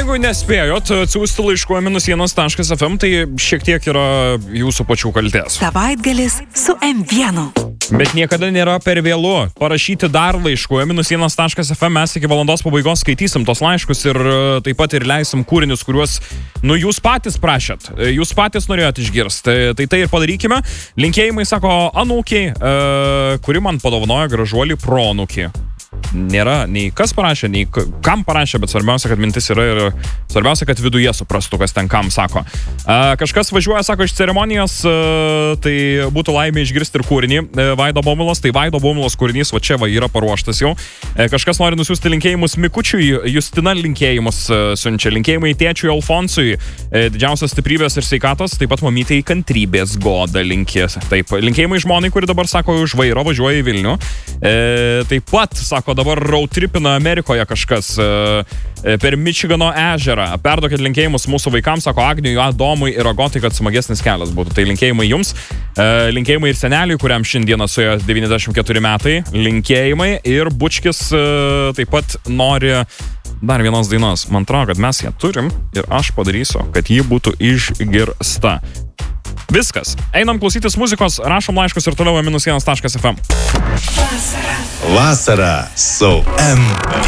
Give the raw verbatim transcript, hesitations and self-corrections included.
jeigu nespėjot atsiųsti laiškų minus vienas taškas ef em, tai šiek tiek yra jūsų pačių kaltės. Savaitgalis su em vienu. Bet niekada nėra per vėlu parašyti dar laiškų minus vienas taškas ef em. Mes iki valandos pabaigos skaitysim tos laiškus ir taip pat ir leisim kūrinius, kuriuos, nu, jūs patys prašėt. Jūs patys norėjot išgirsti. Tai tai, tai ir padarykime. Linkėjimai, sako, anūkiai, e, kuri man padovanojo gražuolį pronūkį. Nėra nei kas parašė, nei kam parašė, bet svarbiausia, kad mintis yra ir svarbiausia, kad viduje suprastų, kas ten kam sako. A, kažkas važiuoja, sako, iš ceremonijos, a, tai būtų laimė išgirsti ir kūrinį. E, Vaido Bomulas, tai Vaido Bomulas kūrinys, va čia va yra paruoštas jau. E, kažkas nori nusiųsti linkėjimus Mikučiui, Justina linkėjimus e, siunčia. Linkėjimai tėčiui Alfonsui, e, didžiausios stiprybės ir sveikatos, taip pat mamytei kantrybės goda linkės. Taip, linkėjimai žmonai, kuri dabar, sako, už vairo važiuoja į Vilnių. E, taip pat, sako, dabar roadtripina Amerikoje kažkas e, per Mičigano ežerą. Perduokit linkėjimus mūsų vaikams, sako Agniui, Adomui ir Agotai, kad smagesnis kelias būtų. Tai linkėjimai jums, e, linkėjimai ir seneliui, kuriam šiandieną suėjo devyniasdešimt keturi metai, linkėjimai ir Bučkis e, taip pat nori dar vienos dainos. Man atrodo, kad mes ją turim ir aš padarysiu, kad ji būtų išgirsta. Viskas. Einam klausytis muzikos, rašom laiškus ir toliau minus vienas taškas ef em. Vasara su em.